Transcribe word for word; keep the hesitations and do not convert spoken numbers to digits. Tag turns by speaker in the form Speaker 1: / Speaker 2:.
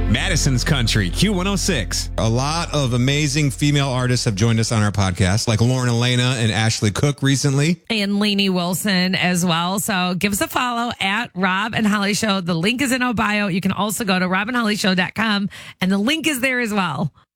Speaker 1: Madison's Country, Q one oh six.
Speaker 2: A lot of amazing female artists have joined us on our podcast, like Lauren Elena and Ashley Cook recently.
Speaker 3: And Lainey Wilson as well. So give us a follow at Rob and Holly Show. The link is in our bio. You can also go to rob and holly show dot com, and the link is there as well.